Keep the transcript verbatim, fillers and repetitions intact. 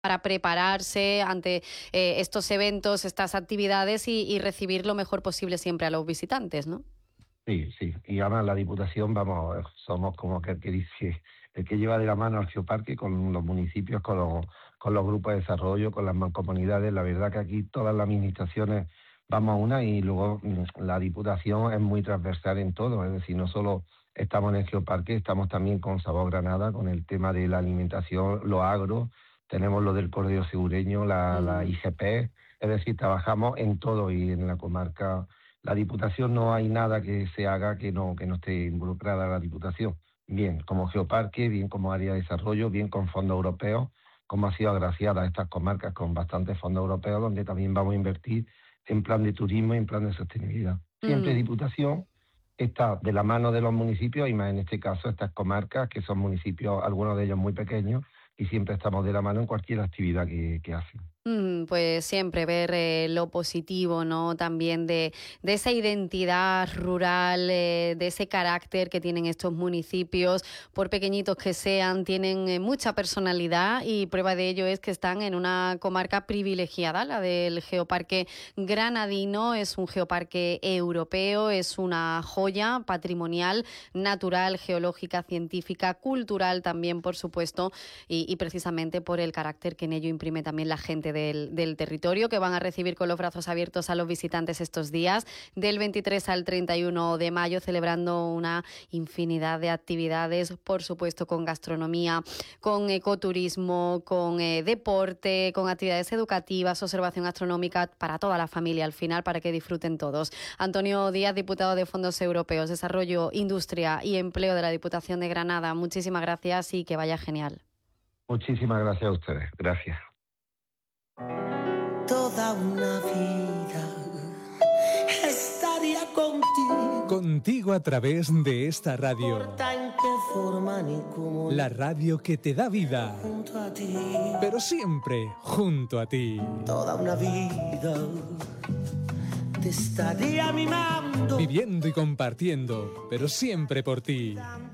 para prepararse ante eh, estos eventos, estas actividades y, y recibir lo mejor posible siempre a los visitantes, ¿no? Sí, sí. Y además la Diputación, vamos, eh, somos como que el que dice, el que lleva de la mano al geoparque con los municipios, con los, con los grupos de desarrollo, con las mancomunidades. La verdad que aquí todas las administraciones vamos a una y luego mm, la Diputación es muy transversal en todo. Es decir, no solo estamos en el geoparque, estamos también con Sabor Granada, con el tema de la alimentación, lo agro, tenemos lo del cordero segureño, la, la Mm. I G P, es decir, trabajamos en todo y en la comarca. La Diputación no hay nada que se haga que no, que no esté involucrada la Diputación. Bien como geoparque, bien como área de desarrollo, bien con fondos europeos, como ha sido agraciada a estas comarcas con bastantes fondos europeos, donde también vamos a invertir en plan de turismo y en plan de sostenibilidad. Siempre Mm. Diputación está de la mano de los municipios, y más en este caso estas comarcas, que son municipios, algunos de ellos muy pequeños, y siempre estamos de la mano en cualquier actividad que, que hacen. Mm, Pues siempre ver eh, lo positivo, ¿no? También de, de esa identidad rural, eh, de ese carácter que tienen estos municipios, por pequeñitos que sean, tienen eh, mucha personalidad y prueba de ello es que están en una comarca privilegiada, la del Geoparque Granadino. Es un geoparque europeo, es una joya patrimonial, natural, geológica, científica, cultural también, por supuesto, y, y precisamente por el carácter que en ello imprime también la gente Del, del territorio, que van a recibir con los brazos abiertos a los visitantes estos días, del veintitrés al treinta y uno de mayo, celebrando una infinidad de actividades, por supuesto con gastronomía, con ecoturismo, con eh, deporte, con actividades educativas, observación astronómica para toda la familia al final, para que disfruten todos. Antonio Díaz, diputado de Fondos Europeos, Desarrollo, Industria y Empleo de la Diputación de Granada, muchísimas gracias y que vaya genial. Muchísimas gracias a ustedes. Gracias. Toda una vida estaría contigo. Contigo a través de esta radio. No importa en qué forma ni cómo. La radio que te da vida. Junto a ti. Pero siempre junto a ti. Toda una vida te estaría mimando. Viviendo y compartiendo, pero siempre por ti.